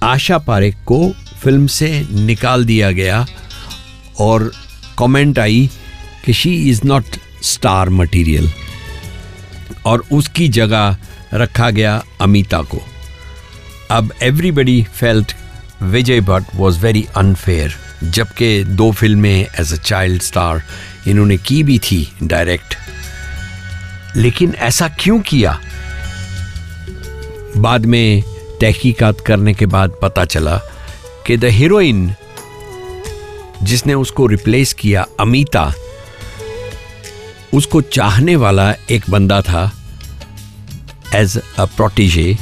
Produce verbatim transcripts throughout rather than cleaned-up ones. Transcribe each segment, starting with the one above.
आशा पारेख को फिल्म से निकाल दिया गया और कमेंट आई कि she is not star material और उसकी जगह रखा गया अमिता को. अब everybody felt Vijay Bhatt was very unfair, जबकि दो फिल्में एज अ चाइल्ड स्टार इन्होंने की भी थी डायरेक्ट. लेकिन ऐसा क्यों किया? बाद में तहकीकात करने के बाद पता चला कि द हीरोइन जिसने उसको रिप्लेस किया, अमिता, उसको चाहने वाला एक बंदा था as a protégé.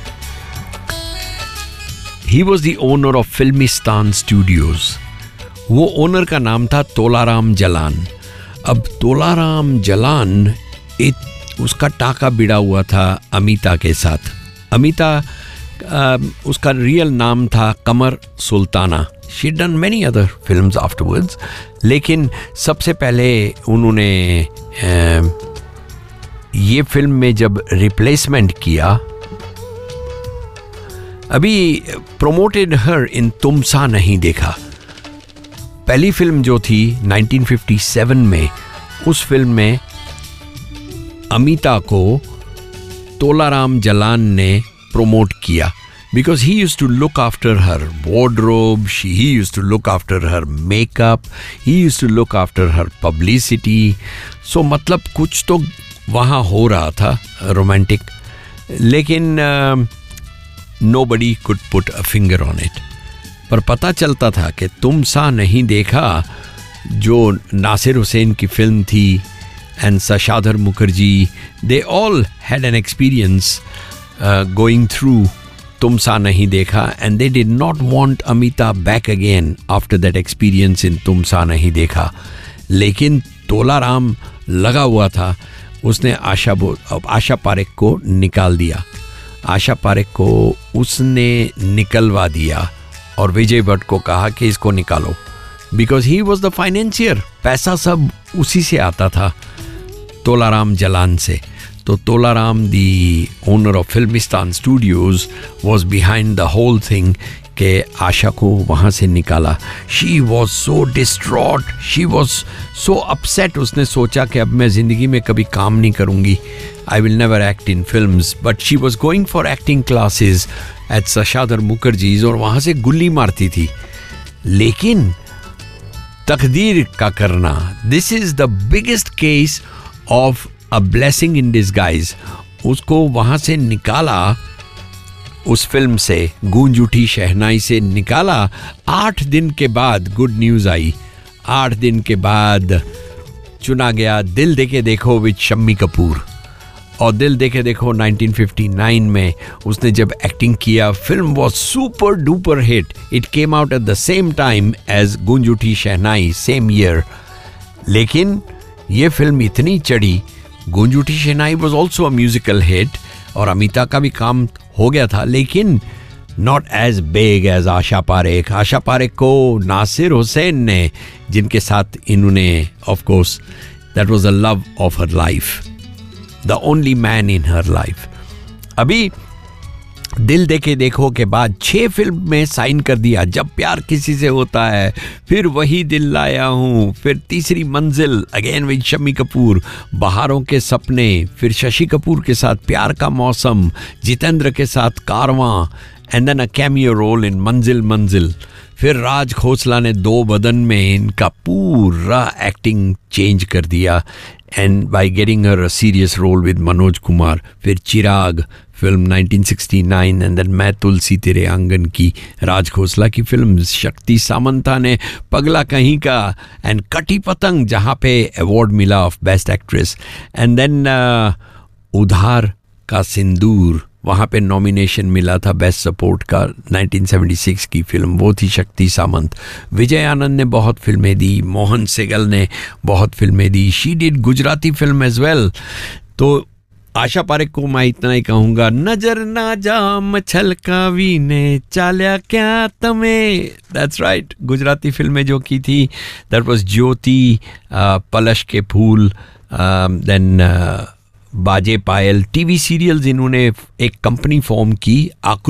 He was the owner of Filmistaan studios. वो ओनर का नाम था तोलाराम जलान. अब तोलाराम जलान एक उसका टाका बिड़ा हुआ था अमिता के साथ. अमिता आ, उसका रियल नाम था कमर Sultana. She done many other films afterwards, लेकिन सबसे पहले उन्होंने आ, ये फिल्म में जब रिप्लेसमेंट किया, अभी प्रोमोटेड हर इन तुम सा नहीं देखा. पहली फिल्म जो थी नाइनटीन फिफ्टी सेवन में, उस फिल्म में अमिता को तोलाराम जलान ने प्रोमोट किया because he used to look after her wardrobe, she, he used to look after her makeup, he used to look after her publicity. So मतलब कुछ तो वहाँ हो रहा था रोमांटिक, लेकिन uh, nobody could put a finger on it. पर पता चलता था कि तुम सा नहीं देखा, जो नासिर हुसैन की फिल्म थी, and Sashadhar Mukherjee, they all had an experience uh, going through Tum Sa Nahi Dekha, and they did not want Amita back again after that experience in Tum Sa Nahi Dekha. लेकिन तोलाराम लगा हुआ था, उसने आशा आशा पारेख को निकाल दिया. आशा पारेख को उसने निकलवा दिया और विजय भट्ट को कहा कि इसको निकालो, because he was the financier. पैसा सब उसी से आता था, तोलाराम जलान से. तो Tolaram, the owner of Filmistaan studios, was behind the whole thing के आशा को वहाँ से निकाला. She was so distraught, she was so upset. उसने सोचा कि अब मैं ज़िंदगी में कभी काम नहीं करूँगी, I will never act in films. But she was going for acting classes eight सशादर मुखर्जीज और वहाँ से गुल्ली मारती थी. लेकिन तकदीर का करना, this is the biggest case of a blessing in disguise. उसको वहाँ से निकाला, उस फिल्म से, गूंज उठी शहनाई से निकाला. आठ दिन के बाद गुड न्यूज़ आई. आठ दिन के बाद चुना गया दिल देके देखो विद शम्मी कपूर. और दिल देके देखो नाइनटीन फिफ्टी नाइन में उसने जब एक्टिंग किया, film was super duper hit. It came out at the same time as गूंज उठी शहनाई, सेम ईयर. लेकिन ये फिल्म इतनी चढ़ी, गूंज उठी शहनाई was also a musical hit और अमिता का भी काम हो गया था, लेकिन not as big as Asha Parekh. Asha Parekh को नासिर हुसैन ने, जिनके साथ इन्होंने, of course that was the love of her life, the only man in her life. अभी दिल देके देखो के बाद छह फिल्म में साइन कर दिया. जब प्यार किसी से होता है, फिर वही दिल लाया हूँ, फिर तीसरी मंजिल अगेन विद शम्मी कपूर, बहारों के सपने, फिर शशि कपूर के साथ प्यार का मौसम, जितेंद्र के साथ कारवां, and then a cameo role in मंजिल मंजिल. फिर राज खोसला ने दो बदन में इनका पूरा एक्टिंग चेंज कर दिया, and by getting her a serious role with Manoj Kumar. फिर चिराग film nineteen sixty nine, and then मैं तुलसी तेरे आंगन की, राज खोसला की फिल्म. शक्ति सामंता ने पगला कहीं का, एंड कटी पतंग, जहाँ पे अवार्ड मिला of best actress. And then उधार का सिंदूर, वहाँ पे नॉमिनेशन मिला था बेस्ट सपोर्ट का. नाइनटीन सेवेंटी सिक्स की फिल्म, वो थी शक्ति सामंत. विजय आनंद ने बहुत फिल्में दी, मोहन सेगल ने बहुत फिल्में दी. She did Gujarati film as well. तो आशा पारेख को मैं इतना ही कहूँगा, नजर ना जाम छलकावी ने चाल्या क्या तमे. That's right. गुजराती फिल्में जो की थी, दैट वाज ज्योति, पलश के फूल, देन बाजे पायल. टीवी सीरियल्स इन्होंने एक कंपनी फॉर्म की,